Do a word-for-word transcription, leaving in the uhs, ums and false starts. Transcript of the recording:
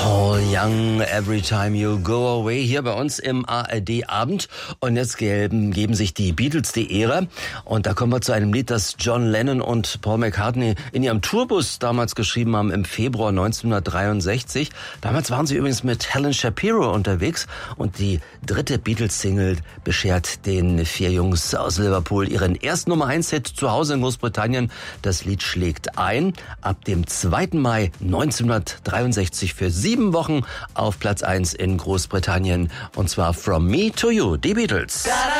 Paul Young, Every Time You Go Away, hier bei uns im A R D-Abend. Und jetzt geben, geben sich die Beatles die Ehre. Und da kommen wir zu einem Lied, das John Lennon und Paul McCartney in ihrem Tourbus damals geschrieben haben, im Februar neunzehnhundertdreiundsechzig. Damals waren sie übrigens mit Helen Shapiro unterwegs. Und die dritte Beatles-Single beschert den vier Jungs aus Liverpool ihren ersten Nummer eins Hit zu Hause in Großbritannien. Das Lied schlägt ein ab dem zweiten Mai neunzehnhundertdreiundsechzig für sieben Wochen auf Platz eins in Großbritannien. Und zwar From Me to You, die Beatles.